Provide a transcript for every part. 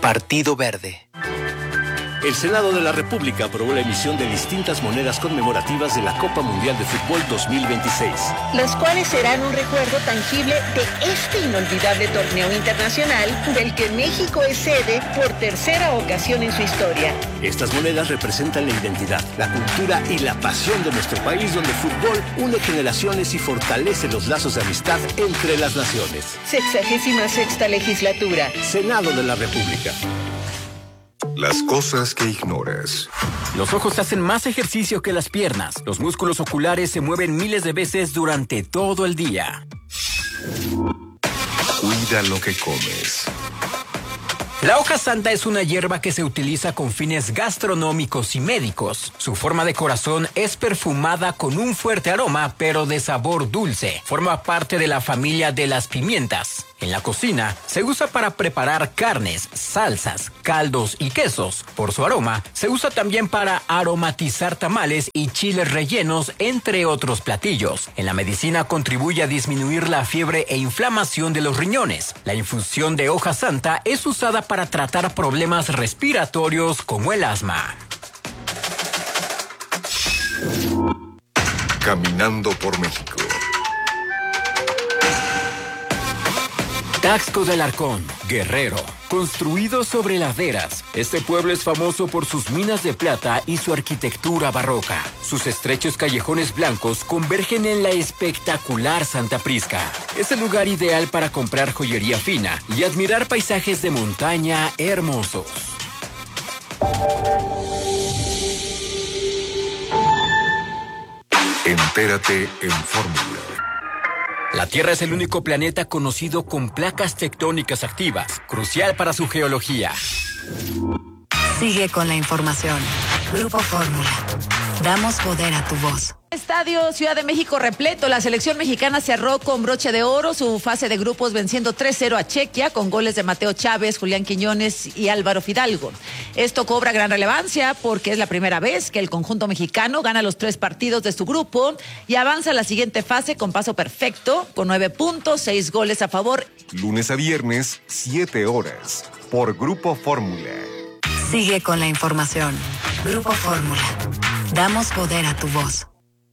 Partido Verde. El Senado de la República aprobó la emisión de distintas monedas conmemorativas de la Copa Mundial de Fútbol 2026. Las cuales serán un recuerdo tangible de este inolvidable torneo internacional del que México es sede por tercera ocasión en su historia. Estas monedas representan la identidad, la cultura y la pasión de nuestro país, donde el fútbol une generaciones y fortalece los lazos de amistad entre las naciones. 66ª legislatura. Senado de la República. Las cosas que ignoras. Los ojos hacen más ejercicio que las piernas. Los músculos oculares se mueven miles de veces durante todo el día. Cuida lo que comes. La hoja santa es una hierba que se utiliza con fines gastronómicos y médicos. Su forma de corazón es perfumada con un fuerte aroma, pero de sabor dulce. Forma parte de la familia de las pimientas. En la cocina se usa para preparar carnes, salsas, caldos y quesos. Por su aroma, se usa también para aromatizar tamales y chiles rellenos, entre otros platillos. En la medicina contribuye a disminuir la fiebre e inflamación de los riñones. La infusión de hoja santa es usada para tratar problemas respiratorios como el asma. Caminando por México. Taxco del Arcón, Guerrero. Construido sobre laderas, este pueblo es famoso por sus minas de plata y su arquitectura barroca. Sus estrechos callejones blancos convergen en la espectacular Santa Prisca. Es el lugar ideal para comprar joyería fina y admirar paisajes de montaña hermosos. Entérate en Fórmula. La Tierra es el único planeta conocido con placas tectónicas activas, crucial para su geología. Sigue con la información. Grupo Fórmula. Damos poder a tu voz. Estadio Ciudad de México repleto. La selección mexicana cerró con broche de oro su fase de grupos venciendo 3-0 a Chequia con goles de Mateo Chávez, Julián Quiñones y Álvaro Fidalgo. Esto cobra gran relevancia porque es la primera vez que el conjunto mexicano gana los 3 partidos de su grupo y avanza a la siguiente fase con paso perfecto, con 9 puntos, 6 goles a favor. Lunes a viernes, 7 horas, por Grupo Fórmula. Sigue con la información. Grupo Fórmula. Damos poder a tu voz.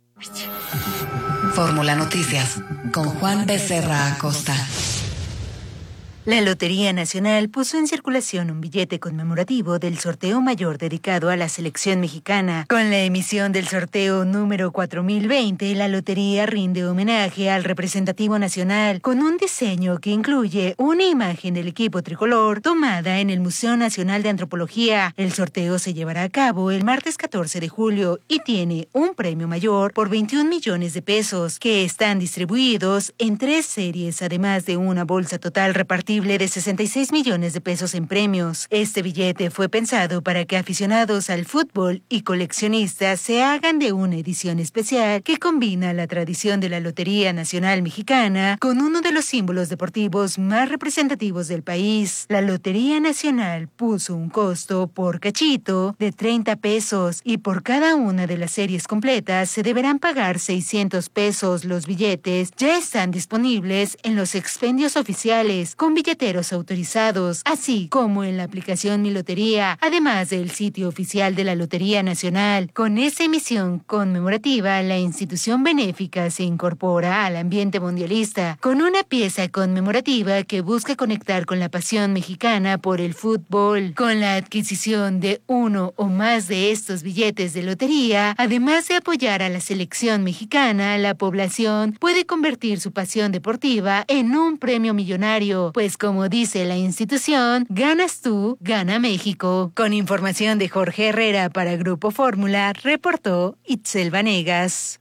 Fórmula Noticias, con Juan Becerra Acosta. La Lotería Nacional puso en circulación un billete conmemorativo del sorteo mayor dedicado a la selección mexicana. Con la emisión del sorteo número 4020, la lotería rinde homenaje al representativo nacional con un diseño que incluye una imagen del equipo tricolor tomada en el Museo Nacional de Antropología. El sorteo se llevará a cabo el martes 14 de julio y tiene un premio mayor por 21 millones de pesos que están distribuidos en 3 series, además de una bolsa total repartida de 66 millones de pesos en premios. Este billete fue pensado para que aficionados al fútbol y coleccionistas se hagan de una edición especial que combina la tradición de la Lotería Nacional Mexicana con uno de los símbolos deportivos más representativos del país. La Lotería Nacional puso un costo por cachito de 30 pesos y por cada una de las series completas se deberán pagar 600 pesos. Los billetes ya están disponibles en los expendios oficiales con billeteros autorizados, así como en la aplicación Mi Lotería, además del sitio oficial de la Lotería Nacional. Con esta emisión conmemorativa, la institución benéfica se incorpora al ambiente mundialista con una pieza conmemorativa que busca conectar con la pasión mexicana por el fútbol. Con la adquisición de uno o más de estos billetes de lotería, además de apoyar a la selección mexicana, la población puede convertir su pasión deportiva en un premio millonario, pues como dice la institución, ganas tú, gana México. Con información de Jorge Herrera para Grupo Fórmula, reportó Itzel Vanegas.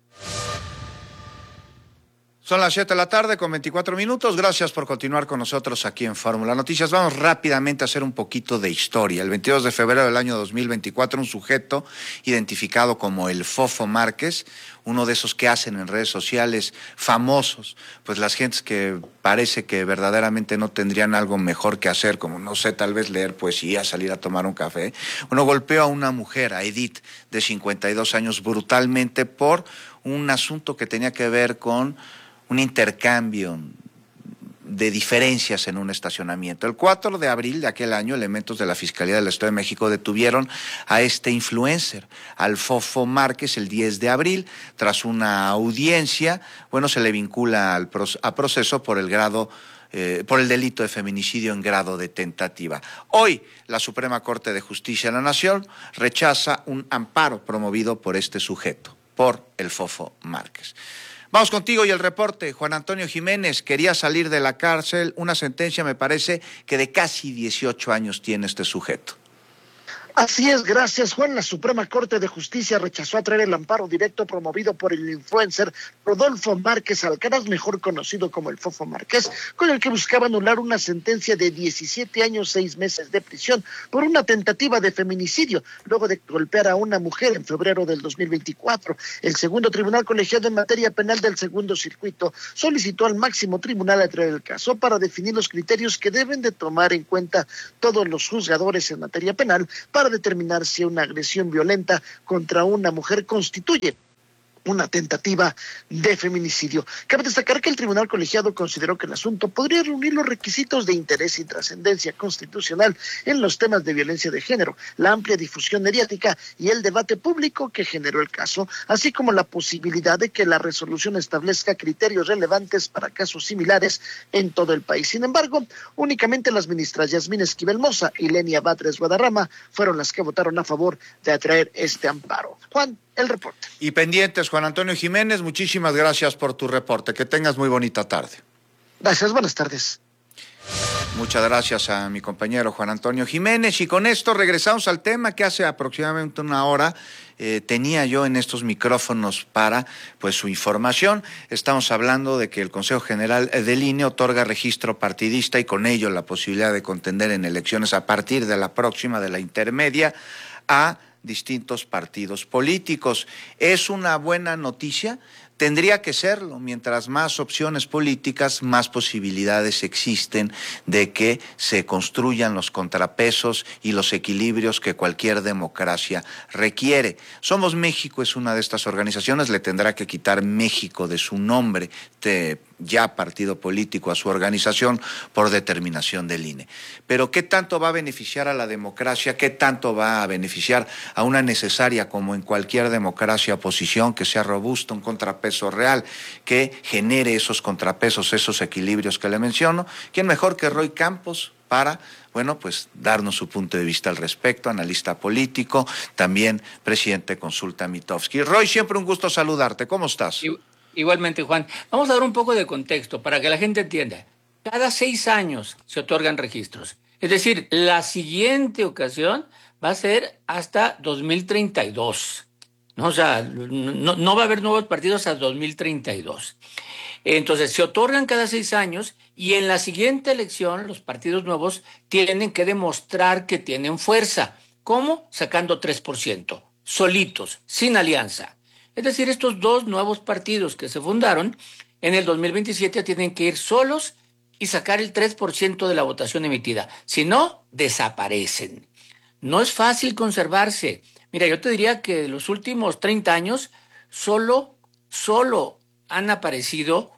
Son las 7 de la tarde con 24 minutos. Gracias por continuar con nosotros aquí en Fórmula Noticias. Vamos rápidamente a hacer un poquito de historia. El 22 de febrero del año 2024, un sujeto identificado como el Fofo Márquez, uno de esos que hacen en redes sociales famosos, pues las gentes que parece que verdaderamente no tendrían algo mejor que hacer, como no sé, tal vez leer poesía, salir a tomar un café. Bueno, golpeó a una mujer, a Edith, de 52 años, brutalmente por un asunto que tenía que ver con un intercambio de diferencias en un estacionamiento. El 4 de abril de aquel año, elementos de la Fiscalía del Estado de México detuvieron a este influencer, al Fofo Márquez, el 10 de abril. Tras una audiencia, se le vincula a proceso por el delito de feminicidio en grado de tentativa. Hoy, la Suprema Corte de Justicia de la Nación rechaza un amparo promovido por este sujeto, por el Fofo Márquez. Vamos contigo y el reporte. Juan Antonio Jiménez quería salir de la cárcel. Una sentencia, me parece, que de casi 18 años tiene este sujeto. Así es, gracias Juan. La Suprema Corte de Justicia rechazó atraer el amparo directo promovido por el influencer Rodolfo Márquez Alcaraz, mejor conocido como el Fofo Márquez, con el que buscaba anular una sentencia de 17 años, 6 meses de prisión por una tentativa de feminicidio, luego de golpear a una mujer en febrero del 2024. El segundo tribunal colegiado en materia penal del segundo circuito solicitó al máximo tribunal atraer el caso para definir los criterios que deben de tomar en cuenta todos los juzgadores en materia penal para determinar si una agresión violenta contra una mujer constituye una tentativa de feminicidio. Cabe destacar que el tribunal colegiado consideró que el asunto podría reunir los requisitos de interés y trascendencia constitucional en los temas de violencia de género, la amplia difusión mediática y el debate público que generó el caso, así como la posibilidad de que la resolución establezca criterios relevantes para casos similares en todo el país. Sin embargo, únicamente las ministras Yasmín Esquivel Moza y Lenia Batres Guadarrama fueron las que votaron a favor de atraer este amparo. Juan, el reporte. Y pendientes, Juan Antonio Jiménez, muchísimas gracias por tu reporte. Que tengas muy bonita tarde. Gracias, buenas tardes. Muchas gracias a mi compañero Juan Antonio Jiménez. Y con esto regresamos al tema que hace aproximadamente una hora tenía yo en estos micrófonos para su información. Estamos hablando de que el Consejo General del INE otorga registro partidista y con ello la posibilidad de contender en elecciones a partir de la próxima, de la intermedia, a distintos partidos políticos. ¿Es una buena noticia? Tendría que serlo. Mientras más opciones políticas, más posibilidades existen de que se construyan los contrapesos y los equilibrios que cualquier democracia requiere. Somos México es una de estas organizaciones, le tendrá que quitar México de su nombre, ya partido político, a su organización por determinación del INE. Pero ¿qué tanto va a beneficiar a la democracia? ¿Qué tanto va a beneficiar a una necesaria, como en cualquier democracia, oposición que sea robusta, un contrapeso real, que genere esos contrapesos, esos equilibrios que le menciono? ¿Quién mejor que Roy Campos para, darnos su punto de vista al respecto, analista político, también presidente de Consulta Mitofsky? Roy, siempre un gusto saludarte. ¿Cómo estás? Igualmente, Juan. Vamos a dar un poco de contexto para que la gente entienda. Cada 6 años se otorgan registros. Es decir, la siguiente ocasión va a ser hasta 2032. ¿No? O sea, no va a haber nuevos partidos hasta 2032. Entonces, se otorgan cada 6 años y en la siguiente elección los partidos nuevos tienen que demostrar que tienen fuerza. ¿Cómo? Sacando 3%, solitos, sin alianza. Es decir, estos 2 nuevos partidos que se fundaron en el 2027 tienen que ir solos y sacar el 3% de la votación emitida. Si no, desaparecen. No es fácil conservarse. Mira, yo te diría que en los últimos 30 años solo han aparecido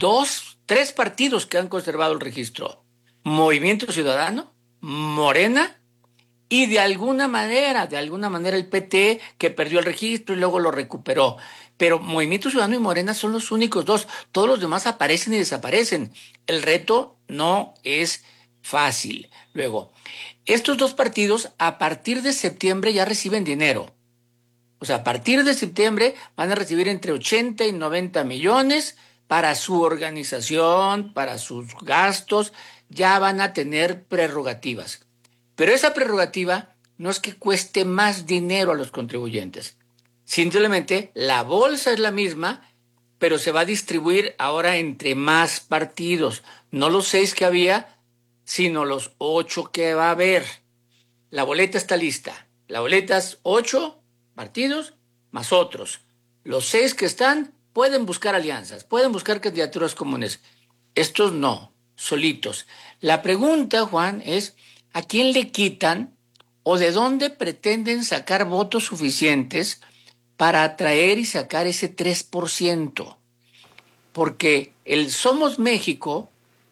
3 partidos que han conservado el registro. Movimiento Ciudadano, Morena y de alguna manera el PT, que perdió el registro y luego lo recuperó. Pero Movimiento Ciudadano y Morena son los únicos 2. Todos los demás aparecen y desaparecen. El reto no es fácil. Luego, estos 2 partidos a partir de septiembre ya reciben dinero. O sea, a partir de septiembre van a recibir entre 80 y 90 millones para su organización, para sus gastos. Ya van a tener prerrogativas. Pero esa prerrogativa no es que cueste más dinero a los contribuyentes. Simplemente la bolsa es la misma, pero se va a distribuir ahora entre más partidos. No los 6 que había, sino los 8 que va a haber. La boleta está lista. La boleta es 8 partidos más otros. Los 6 que están pueden buscar alianzas, pueden buscar candidaturas comunes. Estos no, solitos. La pregunta, Juan, es ¿a quién le quitan o de dónde pretenden sacar votos suficientes para atraer y sacar ese 3%? Porque el Somos México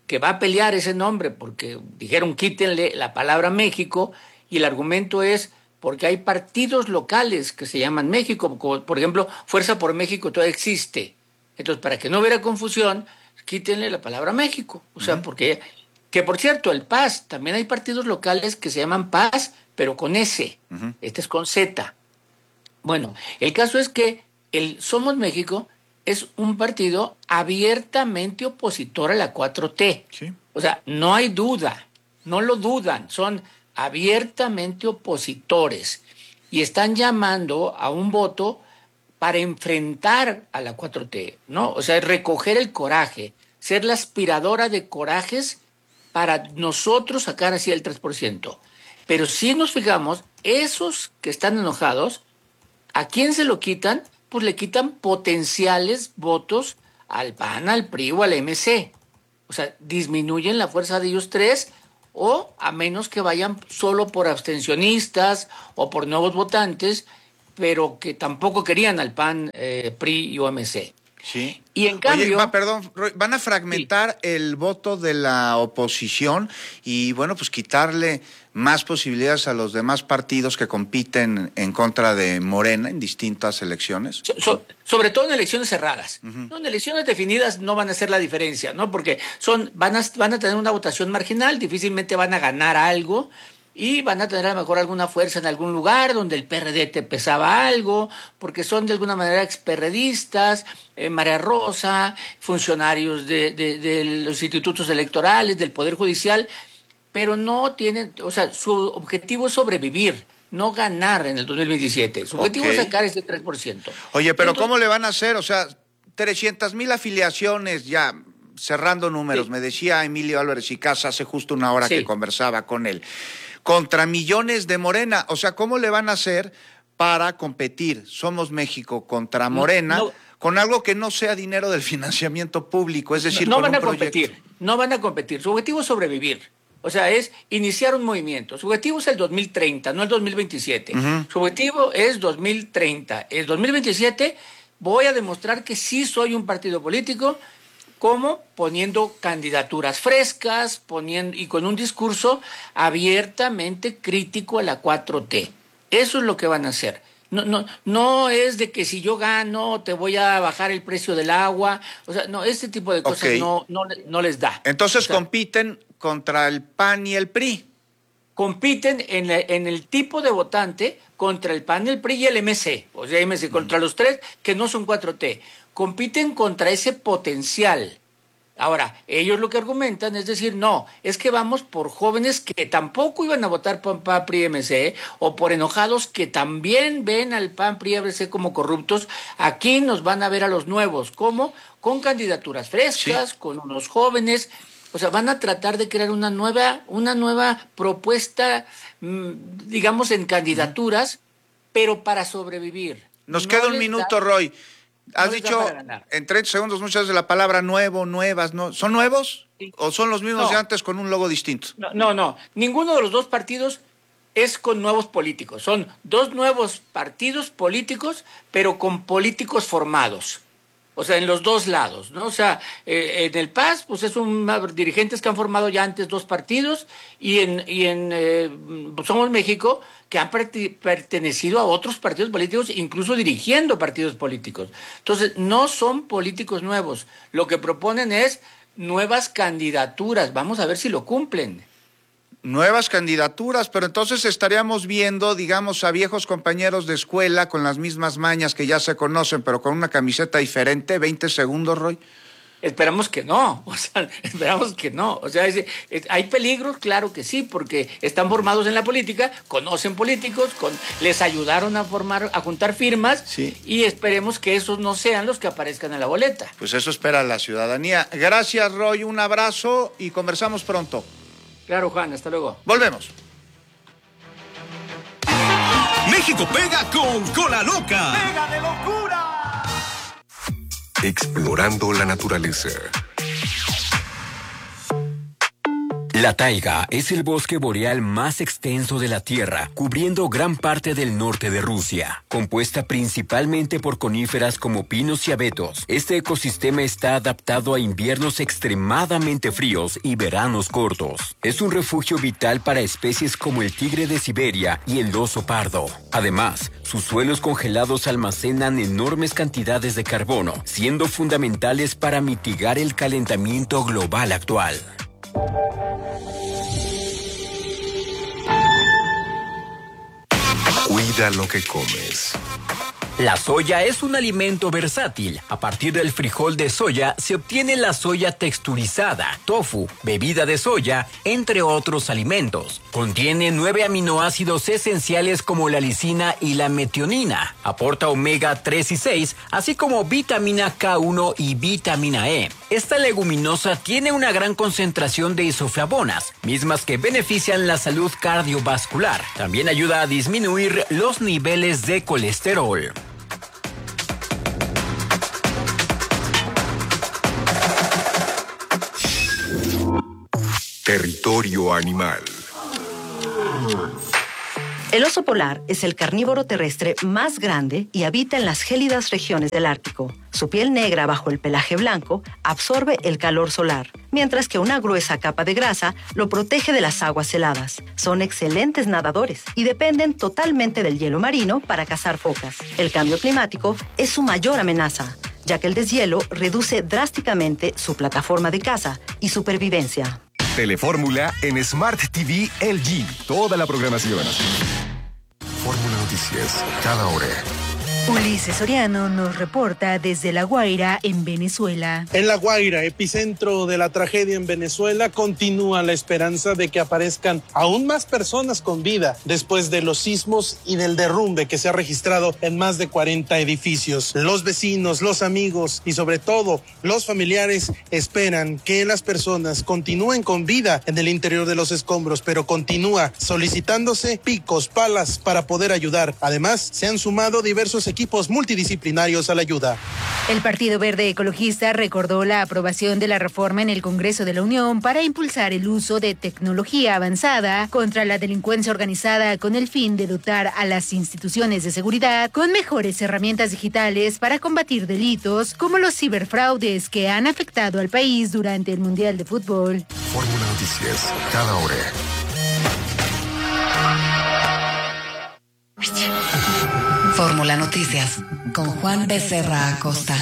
que va a pelear ese nombre porque dijeron quítenle la palabra México, y el argumento es porque hay partidos locales que se llaman México, como por ejemplo Fuerza por México todavía existe. Entonces, para que no hubiera confusión, quítenle la palabra México. O sea, porque, que por cierto, el PAS, también hay partidos locales que se llaman PAS, pero con S. Este es con Z. Bueno, el caso es que el Somos México es un partido abiertamente opositor a la 4T. Sí. O sea, no hay duda, no lo dudan, son abiertamente opositores y están llamando a un voto para enfrentar a la 4T, ¿no? O sea, recoger el coraje, ser la aspiradora de corajes para nosotros sacar así el 3%. Pero si nos fijamos, esos que están enojados, ¿a quién se lo quitan? Pues le quitan potenciales votos al PAN, al PRI o al MC. O sea, disminuyen la fuerza de ellos tres, o a menos que vayan solo por abstencionistas o por nuevos votantes, pero que tampoco querían al PAN, PRI y OMC. Sí. Y en cambio... Oye, perdón, van a fragmentar el voto de la oposición y, bueno, pues quitarle más posibilidades a los demás partidos que compiten en contra de Morena en distintas elecciones. Sobre todo en elecciones cerradas. No, en elecciones definidas no van a hacer la diferencia, ¿no? Porque van a tener una votación marginal, difícilmente van a ganar algo, y van a tener a lo mejor alguna fuerza en algún lugar donde el PRD te pesaba algo, porque son de alguna manera experredistas, María Rosa, funcionarios de los institutos electorales, del Poder Judicial, pero no tienen, o sea, su objetivo es sobrevivir, no ganar en el 2027. Su objetivo es sacar ese 3%. Oye, pero ¿cómo le van a hacer? O sea, 300,000 afiliaciones ya, cerrando números, me decía Emilio Álvarez y Casa hace justo una hora que conversaba con él, contra millones de Morena. O sea, ¿cómo le van a hacer para competir Somos México contra Morena con algo que no sea dinero del financiamiento público? Es decir, no van a competir, no van a competir. Su objetivo es sobrevivir. O sea, es iniciar un movimiento. Su objetivo es el 2030, no el 2027. Su objetivo es 2030. El 2027 voy a demostrar que sí soy un partido político. ¿Cómo? Poniendo candidaturas frescas, y con un discurso abiertamente crítico a la 4T. Eso es lo que van a hacer. No es de que si yo gano te voy a bajar el precio del agua. O sea, no, este tipo de cosas no les da. Entonces compiten contra el PAN y el PRI. Compiten en el tipo de votante contra el PAN, el PRI y el MC. O sea, MC contra los tres que no son 4T. Compiten contra ese potencial. Ahora, ellos lo que argumentan es decir, no, es que vamos por jóvenes que tampoco iban a votar por PAN, PRI, MC, o por enojados que también ven al PAN, PRI, MC como corruptos. Aquí nos van a ver a los nuevos. ¿Cómo? Con candidaturas frescas, con unos jóvenes. O sea, van a tratar de crear una nueva propuesta, digamos, en candidaturas, pero para sobrevivir. Nos queda un minuto, Roy. Has dicho en 30 segundos muchas veces la palabra nuevo, nuevas, ¿no? ¿Son nuevos? Sí. ¿O son los mismos de antes con un logo distinto? No. Ninguno de los dos partidos es con nuevos políticos. Son dos nuevos partidos políticos, pero con políticos formados. O sea, en los dos lados, ¿no? O sea, en el PAS, pues es dirigentes que han formado ya antes dos partidos, y en Somos México, que han pertenecido a otros partidos políticos, incluso dirigiendo partidos políticos. Entonces, no son políticos nuevos. Lo que proponen es nuevas candidaturas. Vamos a ver si lo cumplen. Nuevas candidaturas, pero entonces estaríamos viendo, digamos, a viejos compañeros de escuela con las mismas mañas que ya se conocen, pero con una camiseta diferente. 20 segundos, Roy. Esperamos que no, esperamos que no. O sea, hay peligros, claro que sí, porque están formados en la política, conocen políticos, les ayudaron a juntar firmas, y esperemos que esos no sean los que aparezcan en la boleta. Pues eso espera la ciudadanía. Gracias, Roy, un abrazo y conversamos pronto. Claro, Juan, hasta luego. Volvemos. México pega con Cola Loca. ¡Pega de locura! Explorando la naturaleza. La taiga es el bosque boreal más extenso de la Tierra, cubriendo gran parte del norte de Rusia. Compuesta principalmente por coníferas como pinos y abetos, este ecosistema está adaptado a inviernos extremadamente fríos y veranos cortos. Es un refugio vital para especies como el tigre de Siberia y el oso pardo. Además, sus suelos congelados almacenan enormes cantidades de carbono, siendo fundamentales para mitigar el calentamiento global actual. Cuida lo que comes. La soya es un alimento versátil. A partir del frijol de soya se obtiene la soya texturizada, tofu, bebida de soya, entre otros alimentos. Contiene 9 aminoácidos esenciales como la lisina y la metionina. Aporta omega 3 y 6, así como vitamina K1 y vitamina E. Esta leguminosa tiene una gran concentración de isoflavonas, mismas que benefician la salud cardiovascular. También ayuda a disminuir los niveles de colesterol. Territorio animal. El oso polar es el carnívoro terrestre más grande y habita en las gélidas regiones del Ártico. Su piel negra bajo el pelaje blanco absorbe el calor solar, mientras que una gruesa capa de grasa lo protege de las aguas heladas. Son excelentes nadadores y dependen totalmente del hielo marino para cazar focas. El cambio climático es su mayor amenaza, ya que el deshielo reduce drásticamente su plataforma de caza y supervivencia. Telefórmula en Smart TV LG. Toda la programación. Fórmula Noticias, cada hora. Ulises Soriano nos reporta desde La Guaira, en Venezuela. En La Guaira, epicentro de la tragedia en Venezuela, continúa la esperanza de que aparezcan aún más personas con vida después de los sismos y del derrumbe que se ha registrado en más de 40 edificios. Los vecinos, los amigos y sobre todo los familiares esperan que las personas continúen con vida en el interior de los escombros, pero continúa solicitándose picos, palas para poder ayudar. Además, se han sumado diversos equipos multidisciplinarios a la ayuda. El Partido Verde Ecologista recordó la aprobación de la reforma en el Congreso de la Unión para impulsar el uso de tecnología avanzada contra la delincuencia organizada con el fin de dotar a las instituciones de seguridad con mejores herramientas digitales para combatir delitos como los ciberfraudes que han afectado al país durante el Mundial de Fútbol. Fórmula Noticias, cada hora. Fórmula Noticias, con Juan Becerra Acosta.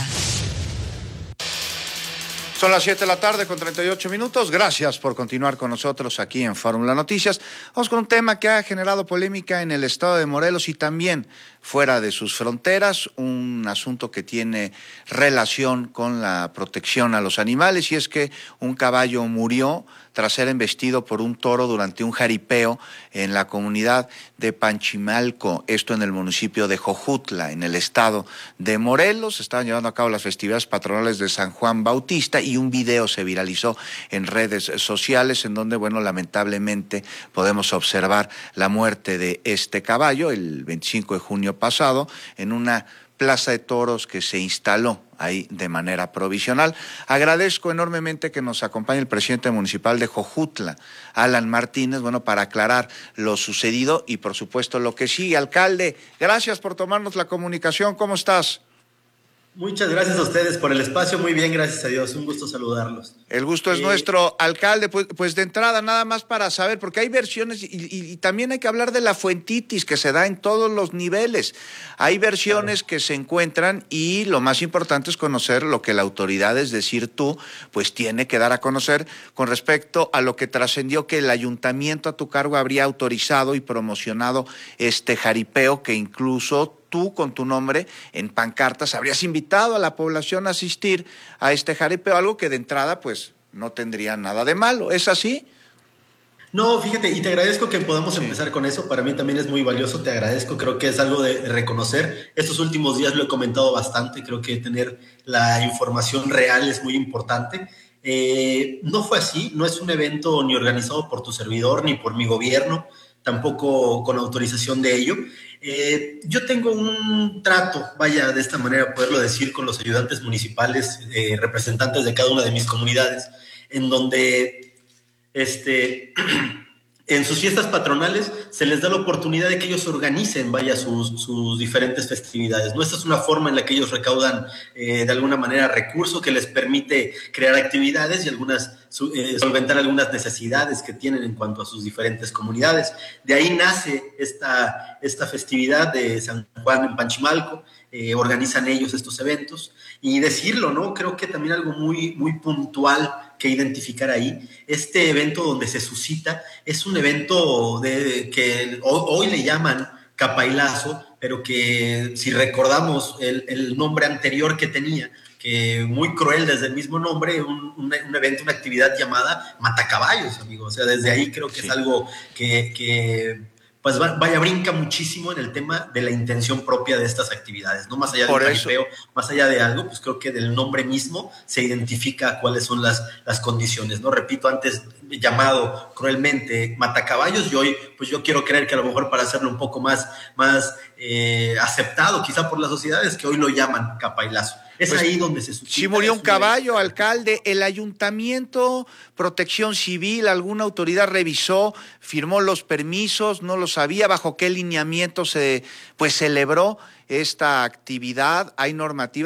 Son las 7 de la tarde con 38 minutos. Gracias por continuar con nosotros aquí en Fórmula Noticias. Vamos con un tema que ha generado polémica en el estado de Morelos y también fuera de sus fronteras, un asunto que tiene relación con la protección a los animales, y es que un caballo murió tras ser embestido por un toro durante un jaripeo en la comunidad de Panchimalco, esto en el municipio de Jojutla, en el estado de Morelos. Estaban llevando a cabo las festividades patronales de San Juan Bautista y un video se viralizó en redes sociales en donde, bueno, lamentablemente podemos observar la muerte de este caballo el 25 de junio pasado en una plaza de toros que se instaló ahí de manera provisional. Agradezco enormemente que nos acompañe el presidente municipal de Jojutla, Alan Martínez, bueno, para aclarar lo sucedido y por supuesto lo que sigue. Alcalde, gracias por tomarnos la comunicación. ¿Cómo estás? Muchas gracias a ustedes por el espacio. Muy bien, gracias a Dios. Un gusto saludarlos. El gusto es nuestro, alcalde. Pues de entrada, nada más para saber, porque hay versiones y también hay que hablar de la fuentitis que se da en todos los niveles. Hay versiones que se encuentran y lo más importante es conocer lo que la autoridad, es decir, tú, pues tiene que dar a conocer con respecto a lo que trascendió que el ayuntamiento a tu cargo habría autorizado y promocionado este jaripeo, que incluso tú con tu nombre en pancartas habrías invitado a la población a asistir a este jaripeo, algo que de entrada pues no tendría nada de malo. ¿Es así? No, fíjate, y te agradezco que podamos empezar con eso. Para mí también es muy valioso, te agradezco. Creo que es algo de reconocer. Estos últimos días lo he comentado bastante. Creo que tener la información real es muy importante. No fue así, no es un evento ni organizado por tu servidor ni por mi gobierno, tampoco con autorización de ello. Yo tengo un trato, vaya, de esta manera poderlo decir, con los ayudantes municipales, representantes de cada una de mis comunidades, en donde en sus fiestas patronales se les da la oportunidad de que ellos organicen, sus diferentes festividades, ¿no? Esta es una forma en la que ellos recaudan de alguna manera recursos que les permite crear actividades y solventar algunas necesidades que tienen en cuanto a sus diferentes comunidades. De ahí nace esta festividad de San Juan en Panchimalco. Organizan ellos estos eventos y decirlo, ¿no? Creo que también algo muy, muy puntual que identificar ahí, este evento donde se suscita es un evento que hoy le llaman Capailazo, pero que si recordamos el nombre anterior que tenía, que muy cruel desde el mismo nombre, un evento, una actividad llamada Matacaballos, amigo. O sea, desde ahí creo que es algo que pues brinca muchísimo en el tema de la intención propia de estas actividades, ¿no? Más allá de un jaripeo, más allá de algo, pues creo que del nombre mismo se identifica cuáles son las condiciones, ¿no? Repito, antes llamado cruelmente Matacaballos, y hoy, pues yo quiero creer que a lo mejor para hacerlo un poco más aceptado quizá por las sociedades, que hoy lo llaman Capailazo. Es pues ahí donde se suscita. Si murió un caballo, alcalde, el ayuntamiento, protección civil, alguna autoridad revisó, firmó los permisos, no lo sabía, bajo qué lineamiento se celebró esta actividad, hay normativas.